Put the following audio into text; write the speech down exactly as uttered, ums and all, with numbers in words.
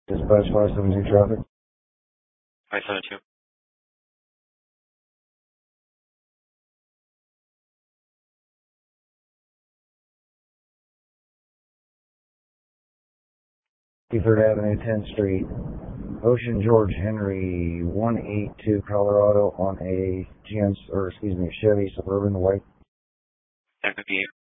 Dispatch five seven two traffic. five seven two. Third Avenue, tenth Street, Ocean George Henry, one eight two Colorado on a G M, or excuse me, Chevy Suburban white. That could be